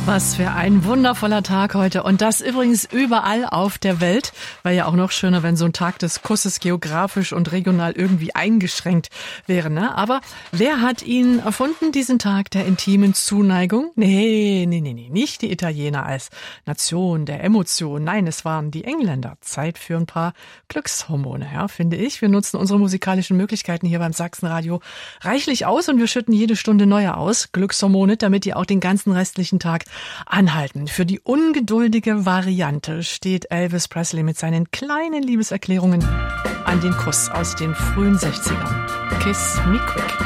Was für ein wundervoller Tag heute. Und das übrigens überall auf der Welt. Wäre ja auch noch schöner, wenn so ein Tag des Kusses geografisch und regional irgendwie eingeschränkt wäre, ne? Aber wer hat ihn erfunden, diesen Tag der intimen Zuneigung? Nee, nicht die Italiener als Nation der Emotion. Nein, es waren die Engländer. Zeit für ein paar Glückshormone, ja, finde ich. Wir nutzen unsere musikalischen Möglichkeiten hier beim Sachsenradio reichlich aus und wir schütten jede Stunde neue aus. Glückshormone, damit die auch den ganzen restlichen Tag anhalten. Für die ungeduldige Variante steht Elvis Presley mit seinen kleinen Liebeserklärungen an den Kuss aus den frühen 60ern. Kiss me quick.